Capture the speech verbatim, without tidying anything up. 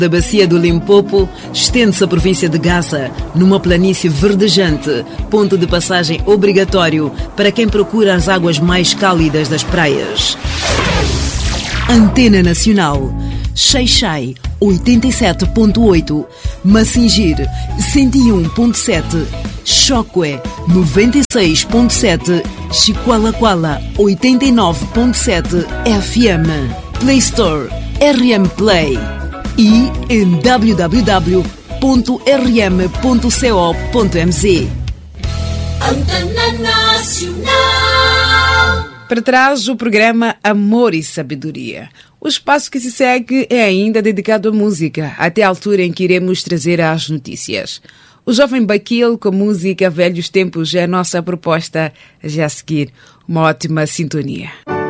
Da bacia do Limpopo, estende-se a província de Gaza, numa planície verdejante, ponto de passagem obrigatório para quem procura as águas mais cálidas das praias. Antena Nacional, Xai-Xai, oitenta e sete ponto oito, Masingir, cento e um ponto sete, Choque, noventa e seis ponto sete, Chiqualaquala, oitenta e nove ponto sete F M, Play Store, R M Play e em w w w ponto r m ponto co ponto m z. Antena Nacional. Para trás, o programa Amor e Sabedoria. O espaço que se segue é ainda dedicado à música, até a altura em que iremos trazer as notícias. O Jovem Baquil com música Velhos Tempos é a nossa proposta já a seguir. Uma ótima sintonia.